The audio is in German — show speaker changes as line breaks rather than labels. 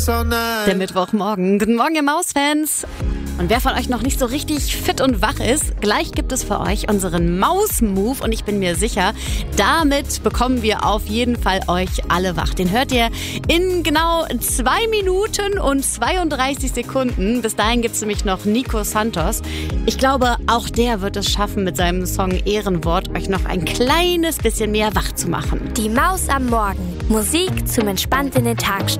Der Mittwochmorgen. Guten Morgen, ihr Mausfans. Und wer von euch noch nicht so richtig fit und wach ist, gleich gibt es für euch unseren Maus-Move. Und ich bin mir sicher, damit bekommen wir auf jeden Fall euch alle wach. Den hört ihr in genau 2 Minuten und 32 Sekunden. Bis dahin gibt es nämlich noch Nico Santos. Ich glaube, auch der wird es schaffen, mit seinem Song Ehrenwort euch noch ein kleines bisschen mehr wach zu machen.
Die Maus am Morgen. Musik zum Entspannt in den Tag starten.